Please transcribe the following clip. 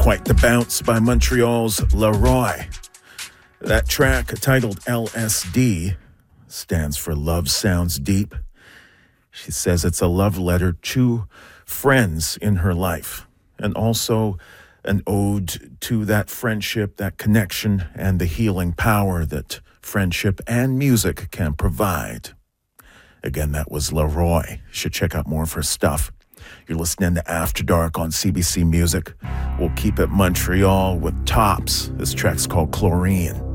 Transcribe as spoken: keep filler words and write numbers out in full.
Quite the bounce by Montreal's Leroy. That track, titled L S D, stands for Love Sounds Deep. She says it's a love letter to friends in her life, and also an ode to that friendship, that connection, and the healing power that friendship and music can provide. Again, that was Leroy. You should check out more of her stuff. You're listening to After Dark on C B C Music. We'll keep it Montreal with Tops. This track's called Chlorine.